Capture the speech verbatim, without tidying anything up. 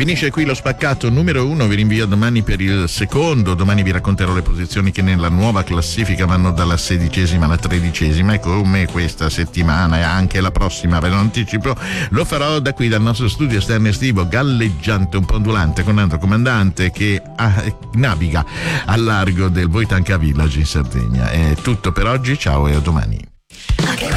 Finisce qui lo spaccato numero uno, vi rinvio domani per il secondo. Domani vi racconterò le posizioni che nella nuova classifica vanno dalla sedicesima alla tredicesima, e come questa settimana e anche la prossima, ve lo anticipo, lo farò da qui, dal nostro studio esterno estivo, galleggiante, un po' ondulante, con Nando Comandante che ah, naviga al largo del Wojtanka Village in Sardegna. È tutto per oggi, ciao e a domani.